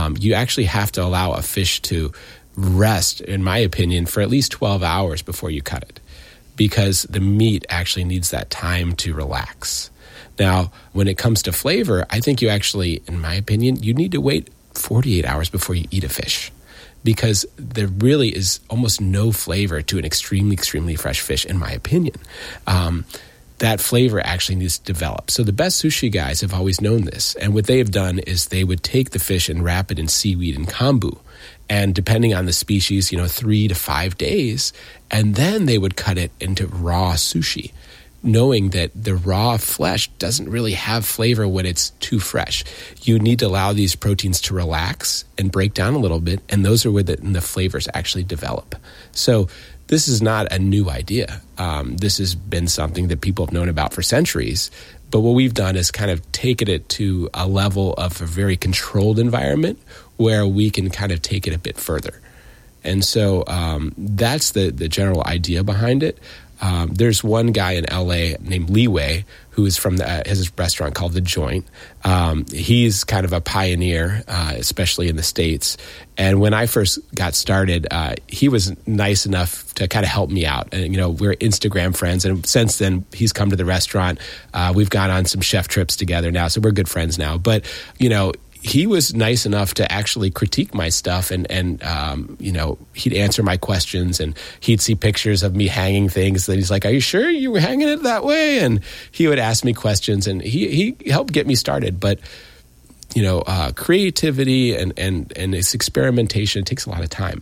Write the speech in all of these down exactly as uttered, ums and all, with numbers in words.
um, you actually have to allow a fish to rest, in my opinion, for at least twelve hours before you cut it, because the meat actually needs that time to relax. Now, when it comes to flavor, I think you actually, in my opinion, you need to wait forty-eight hours before you eat a fish, because there really is almost no flavor to an extremely, extremely fresh fish, in my opinion. Um, that flavor actually needs to develop. So the best sushi guys have always known this, and what they have done is they would take the fish and wrap it in seaweed and kombu, and depending on the species, you know, three to five days, and then they would cut it into raw sushi, knowing that the raw flesh doesn't really have flavor when it's too fresh. You need to allow these proteins to relax and break down a little bit, and those are where the, the flavors actually develop. So this is not a new idea. Um, this has been something that people have known about for centuries, but what we've done is kind of taken it to a level of a very controlled environment where we can kind of take it a bit further. And so um, that's the, the general idea behind it. Um, there's one guy in L A named Li Wei who is from the, uh, his restaurant called The Joint. Um, he's kind of a pioneer, uh, especially in the States. And when I first got started, uh, he was nice enough to kind of help me out. And, you know, we're Instagram friends. And since then, he's come to the restaurant. Uh, we've gone on some chef trips together now. So we're good friends now. But, you know, he was nice enough to actually critique my stuff, and, and um, you know, he'd answer my questions, and he'd see pictures of me hanging things that he's like, are you sure you were hanging it that way? And he would ask me questions, and he, he helped get me started. But, you know, uh, creativity and, and, and this experimentation, it takes a lot of time.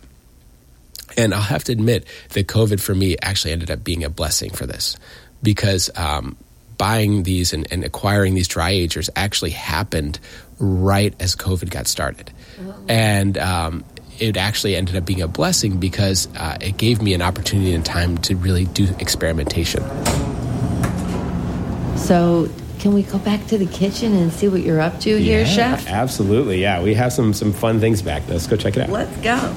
And I'll have to admit that COVID for me actually ended up being a blessing for this, because um, buying these and, and acquiring these dry agers actually happened right as COVID got started. Oh. And um, it actually ended up being a blessing, because uh, it gave me an opportunity and time to really do experimentation. So can we go back to the kitchen and see what you're up to yeah, here, Chef? Absolutely, yeah. We have some, some fun things back there. Let's go check it out. Let's go.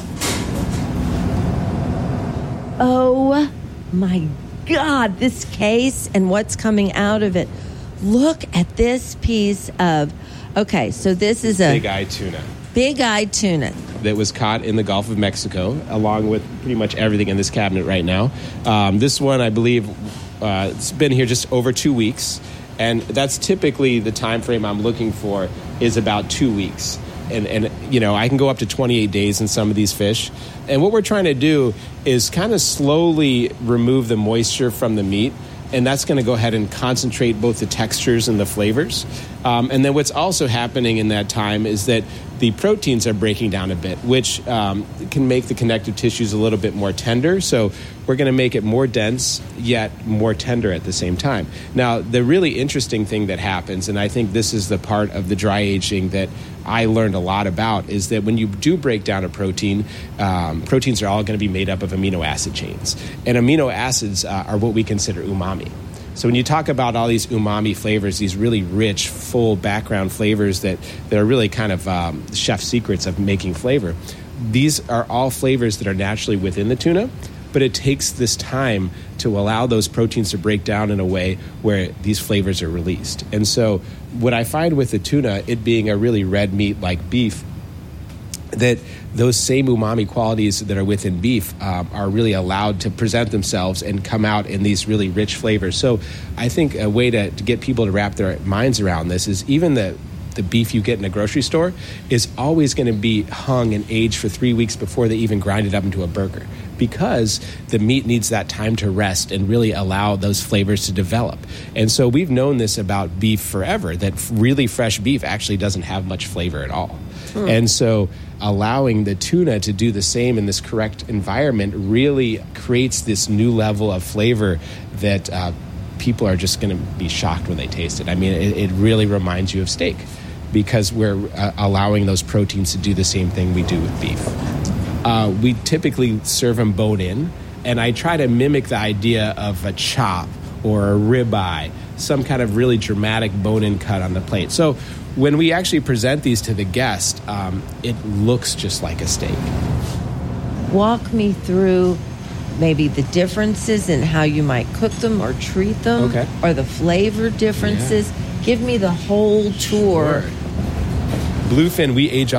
Oh, my God, this case and what's coming out of it. Look at this piece of... Okay, so this is a... Big eye tuna. Big eye tuna. That was caught in the Gulf of Mexico, along with pretty much everything in this cabinet right now. Um, this one, I believe, uh, it's been here just over two weeks. And that's typically the time frame I'm looking for, is about two weeks. And, and you know, I can go up to twenty-eight days in some of these fish. And what we're trying to do is kind of slowly remove the moisture from the meat. And that's going to go ahead and concentrate both the textures and the flavors. Um, and then what's also happening in that time is that the proteins are breaking down a bit, which um, can make the connective tissues a little bit more tender. So we're going to make it more dense, yet more tender at the same time. Now, the really interesting thing that happens, and I think this is the part of the dry aging that I learned a lot about, is that when you do break down a protein, um, proteins are all going to be made up of amino acid chains. And amino acids uh, are what we consider umami. So when you talk about all these umami flavors, these really rich, full background flavors that, that are really kind of um, chef secrets of making flavor, these are all flavors that are naturally within the tuna, but it takes this time to allow those proteins to break down in a way where these flavors are released. And so what I find with the tuna, it being a really red meat like beef, that those same umami qualities that are within beef um, are really allowed to present themselves and come out in these really rich flavors. So I think a way to, to get people to wrap their minds around this is even the the beef you get in a grocery store is always going to be hung and aged for three weeks before they even grind it up into a burger, because the meat needs that time to rest and really allow those flavors to develop. And so we've known this about beef forever, that really fresh beef actually doesn't have much flavor at all. Hmm. And so allowing the tuna to do the same in this correct environment really creates this new level of flavor that uh, people are just going to be shocked when they taste it. I mean, it, it really reminds you of steak, because we're uh, allowing those proteins to do the same thing we do with beef. Uh, we typically serve them bone in, and I try to mimic the idea of a chop or a ribeye, some kind of really dramatic bone-in cut on the plate. So when we actually present these to the guest, um, it looks just like a steak. Walk me through maybe the differences in how you might cook them or treat them, okay, or the flavor differences. Yeah. Give me the whole tour. Sure. Bluefin, we age